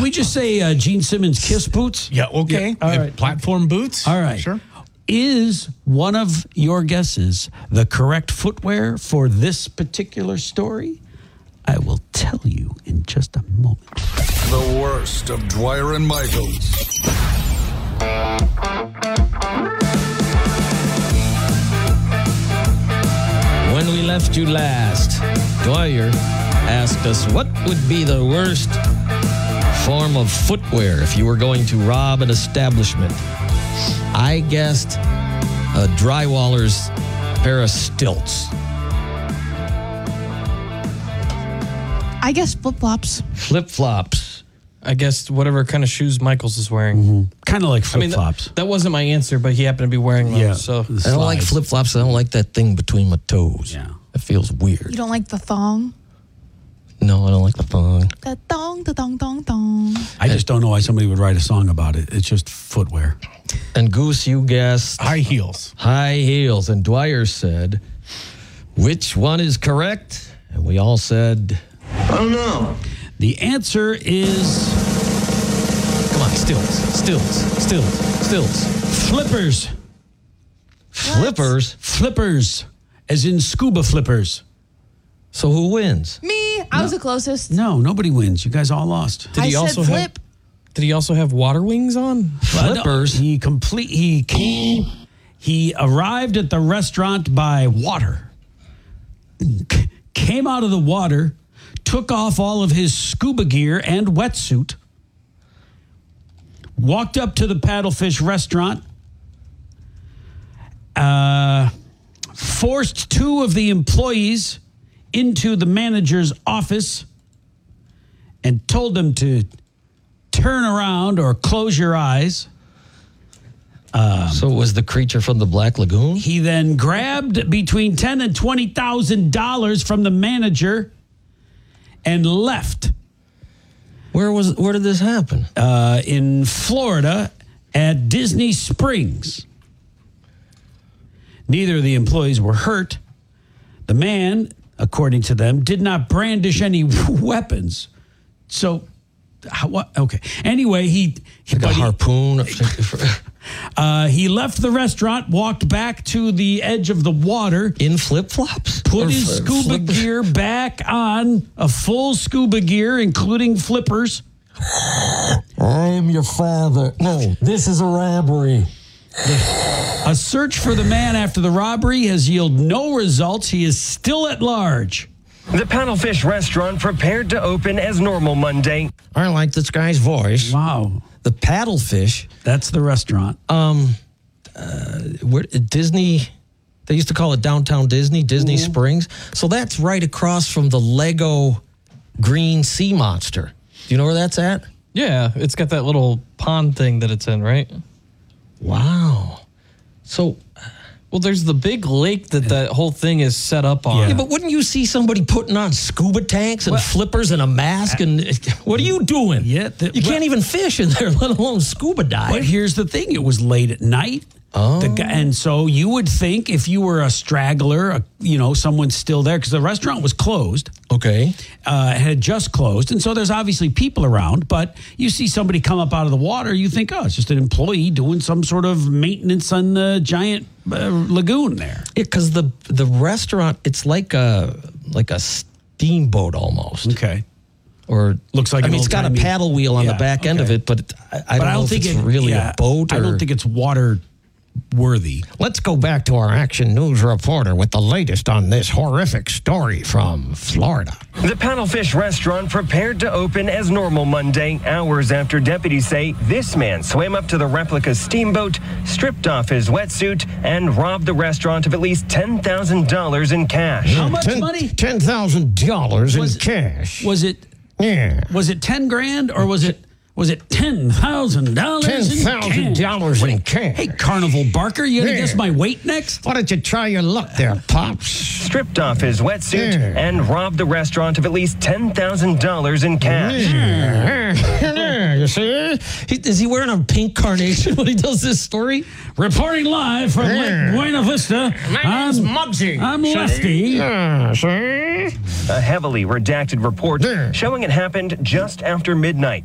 we just say Gene Simmons Kiss boots? Yeah, okay. Yeah, all right. Platform boots? All right. Sure. Is one of your guesses the correct footwear for this particular story? I will tell you in just a moment. The worst of Dwyer and Michaels. When we left you last, Dwyer asked us what would be the worst form of footwear if you were going to rob an establishment. I guessed a drywaller's pair of stilts. I guess flip-flops. Flip-flops. I guess whatever kind of shoes Michaels is wearing. Kind of like flip-flops. That wasn't my answer, but he happened to be wearing those. Yeah. So I don't like flip-flops. I don't like that thing between my toes. Yeah. It feels weird. You don't like the thong? No, I don't like the thong. The thong, the thong, thong, thong. I just don't know why somebody would write a song about it. It's just footwear. And Goose, you guessed High heels. high heels. And Dwyer said, which one is correct? And we all said, I don't know. The answer is come on, stilts. flippers. Flippers? Flippers, as in scuba flippers. So who wins? Me, I was the closest. No, nobody wins. You guys all lost. Did he I also said have- flip. did he also have water wings on? Flippers? He arrived at the restaurant by water. Came out of the water, took off all of his scuba gear and wetsuit, walked up to the Paddlefish restaurant, forced two of the employees into the manager's office and told them to turn around or close your eyes. So it was the creature from the Black Lagoon? He then grabbed between $10,000 and $20,000 from the manager and left. Where did this happen? In Florida at Disney Springs. Neither of the employees were hurt. The man, according to them, did not brandish any weapons. So, what? Okay. Anyway, he Like a harpoon? he left the restaurant, walked back to the edge of the water, In flip-flops? put Or his scuba flippers? gear back on, a full scuba gear, including flippers. I'm your father. No, this is a robbery. A search for the man after the robbery has yielded no results. He is still at large. The Paddlefish restaurant prepared to open as normal Monday. I like this guy's voice. Wow. The Paddlefish. That's the restaurant. Where Disney, they used to call it Downtown Disney Springs. So that's right across from the Lego Green Sea Monster. Do you know where that's at? Yeah, it's got that little pond thing that it's in, right? Wow. So, Well, there's the big lake that whole thing is set up on. yeah, but wouldn't you see somebody putting on scuba tanks and flippers and a mask? And what are you doing? Yeah, you can't even fish in there, let alone scuba dive. But here's the thing. It was late at night. Oh. And so you would think if you were a straggler, someone's still there because the restaurant was closed. Okay. It had just closed. And so there's obviously people around. But you see somebody come up out of the water, you think, oh, it's just an employee doing some sort of maintenance on the giant lagoon there. Yeah, because the restaurant, it's like a steamboat almost. Okay. Or looks like it's got a paddle wheel on the back end of it, but I don't know if it's really a boat. I don't think it's water worthy. Let's go back to our Action News reporter with the latest on this horrific story from Florida. The Paddlefish restaurant prepared to open as normal Monday, hours after deputies say this man swam up to the replica steamboat, stripped off his wetsuit, and robbed the restaurant of at least $10,000 in cash. How much money? $10,000 in cash. Was it? Yeah. Was it 10 grand or was it $10,000? $10,000 in cash. Hey, Carnival Barker, you gonna guess my weight next? Why don't you try your luck there, Pops? Stripped off his wetsuit and robbed the restaurant of at least $10,000 in cash. You see? Is he wearing a pink carnation when he does this story? Reporting live from Lake Buena Vista. My name's Muggsy. I'm Lefty. See? A heavily redacted report showing it happened just after midnight.